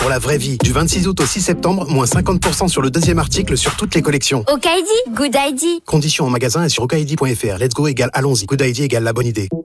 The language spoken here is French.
Pour la vraie vie, du 26 août au 6 septembre, moins 50% sur le deuxième article sur toutes les collections. Okaidi, good idea. Conditions en magasin et sur okaidi.fr. Let's go égale allons-y. Good idea égale la bonne idée.